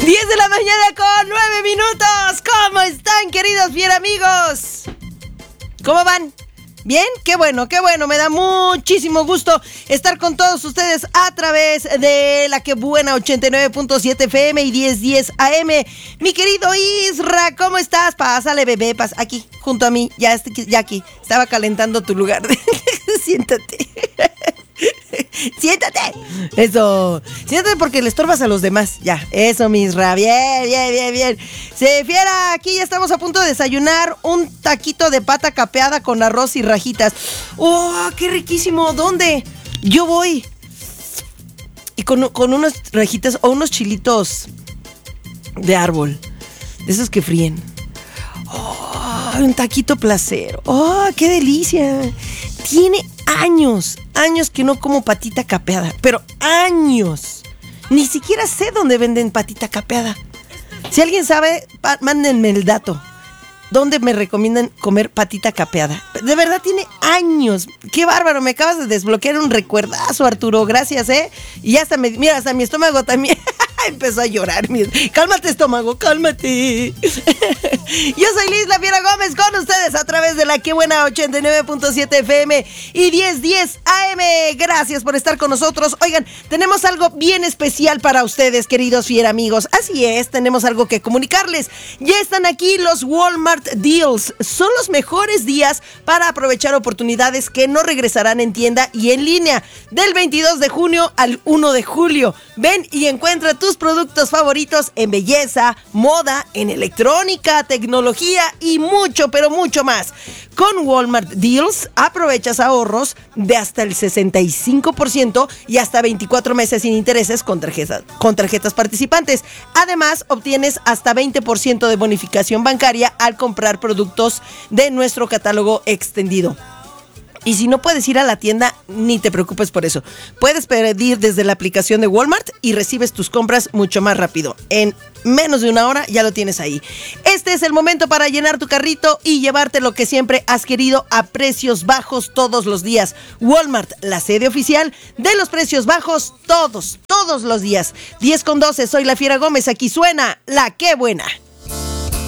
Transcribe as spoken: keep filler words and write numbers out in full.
diez de la mañana con nueve minutos. ¿Cómo están, queridos fiera amigos? ¿Cómo van? ¿Bien? Qué bueno, qué bueno. Me da muchísimo gusto estar con todos ustedes a través de la que buena ochenta y nueve punto siete F M y diez diez A M. Mi querido Isra, ¿cómo estás? Pásale, bebé, pasa aquí, junto a mí. Ya, ya aquí. Estaba calentando tu lugar. Siéntate. Siéntate. Eso. Siéntate porque le estorbas a los demás. Ya, eso, Misra. Bien, bien, bien, bien. Se fiera, aquí ya estamos a punto de desayunar un taquito de pata capeada con arroz y rajitas. ¡Oh, qué riquísimo! ¿Dónde? Yo voy. Y con, con unas rajitas o unos chilitos de árbol. De esos que fríen. ¡Oh, un taquito placero! ¡Oh, qué delicia! Tiene años, años que no como patita capeada, pero años. Ni siquiera sé dónde venden patita capeada. Si alguien sabe, pa- mándenme el dato. ¿Dónde me recomiendan comer patita capeada? De verdad tiene años. ¡Qué bárbaro! Me acabas de desbloquear un recuerdazo, Arturo. Gracias, ¿eh? Y ya hasta me... Mira, hasta mi estómago también empezó a llorar. Cálmate, estómago, cálmate. Yo soy Liz La Fiera Gómez con ustedes a través de la que buena ochenta y nueve punto siete F M y diez diez A M. Gracias por estar con nosotros. Oigan, tenemos algo bien especial para ustedes, queridos fiera amigos. Así es, tenemos algo que comunicarles. Ya están aquí los Walmart Deals. Son los mejores días para aprovechar oportunidades que no regresarán en tienda y en línea. Del veintidós de junio al uno de julio. Ven y encuentra tus productos favoritos en belleza, moda, en electrónica, tecnología y mucho, pero mucho más. Con Walmart Deals aprovechas ahorros de hasta el sesenta y cinco por ciento y hasta veinticuatro meses sin intereses con tarjetas, con tarjetas participantes. Además, obtienes hasta veinte por ciento de bonificación bancaria al comprar productos de nuestro catálogo extendido. Y si no puedes ir a la tienda, ni te preocupes por eso. Puedes pedir desde la aplicación de Walmart y recibes tus compras mucho más rápido. En menos de una hora ya lo tienes ahí. Este es el momento para llenar tu carrito y llevarte lo que siempre has querido a precios bajos todos los días. Walmart, la sede oficial de los precios bajos todos, todos los días. diez con doce, soy La Fiera Gómez. Aquí suena La Qué Buena.